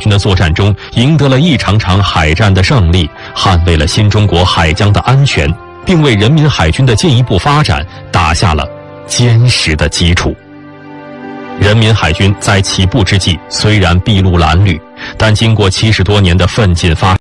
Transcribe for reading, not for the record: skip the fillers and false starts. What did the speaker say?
军的作战中，赢得了一场场海战的胜利，捍卫了新中国海疆的安全，并为人民海军的进一步发展打下了坚实的基础。人民海军在起步之际虽然筚路蓝缕，但经过70多年的奋进发展，